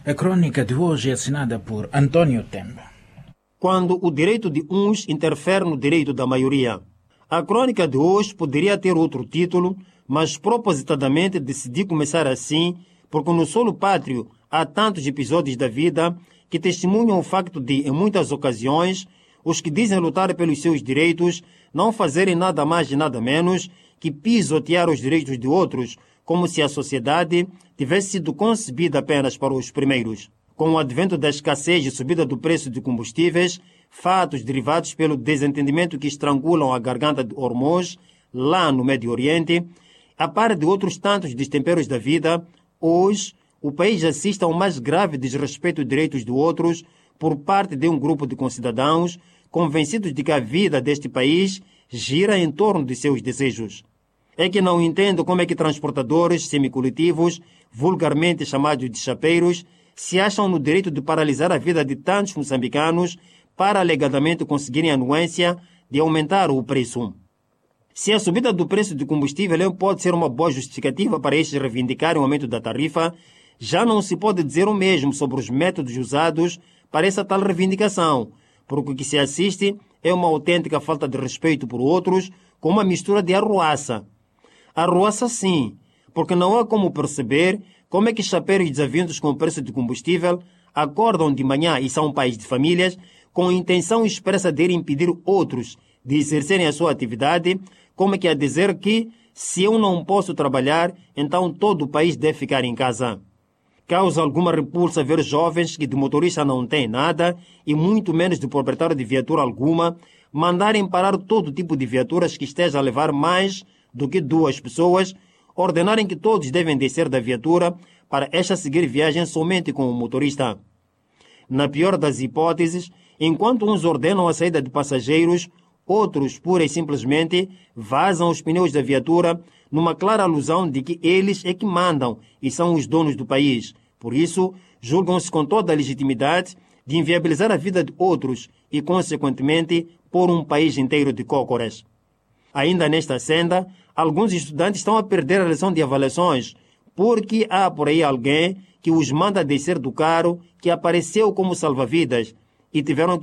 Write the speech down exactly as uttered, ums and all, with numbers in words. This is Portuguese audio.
A crônica de hoje é assinada por António Temba. Quando o direito de uns interfere no direito da maioria. A crônica de hoje poderia ter outro título, mas propositadamente decidi começar assim, porque no solo pátrio há tantos episódios da vida que testemunham o facto de, em muitas ocasiões, os que dizem lutar pelos seus direitos não fazerem nada mais e nada menos que pisotear os direitos de outros, como se a sociedade tivesse sido concebida apenas para os primeiros. Com o advento da escassez e subida do preço de combustíveis, fatos derivados pelo desentendimento que estrangulam a garganta de Hormuz, lá no Médio Oriente, a par de outros tantos destemperos da vida, hoje o país assiste ao mais grave desrespeito aos direitos de outros por parte de um grupo de concidadãos convencidos de que a vida deste país gira em torno de seus desejos. É que não entendo como é que transportadores semicoletivos, vulgarmente chamados de chapeiros, se acham no direito de paralisar a vida de tantos moçambicanos para alegadamente conseguirem a anuência de aumentar o preço. Se a subida do preço do combustível pode ser uma boa justificativa para estes reivindicarem o aumento da tarifa, já não se pode dizer o mesmo sobre os métodos usados para essa tal reivindicação, porque o que se assiste é uma autêntica falta de respeito por outros, com uma mistura de arruaça. Arruaça sim, porque não há como perceber como é que chapeiros desavindos com o preço de combustível acordam de manhã e são pais de famílias com a intenção expressa de impedir outros de exercerem a sua atividade, como é que a dizer que, se eu não posso trabalhar, então todo o país deve ficar em casa. Causa alguma repulsa ver jovens que de motorista não têm nada e muito menos de proprietário de viatura alguma mandarem parar todo tipo de viaturas que esteja a levar mais do que duas pessoas, ordenarem que todos devem descer da viatura para esta seguir viagem somente com o motorista. Na pior das hipóteses, enquanto uns ordenam a saída de passageiros, outros, pura e simplesmente, vazam os pneus da viatura numa clara alusão de que eles é que mandam e são os donos do país. Por isso, julgam-se com toda a legitimidade de inviabilizar a vida de outros e, consequentemente, pôr um país inteiro de cócoras. Ainda nesta senda, alguns estudantes estão a perder a lição de avaliações, porque há por aí alguém que os manda descer do carro que apareceu como salva-vidas e tiveram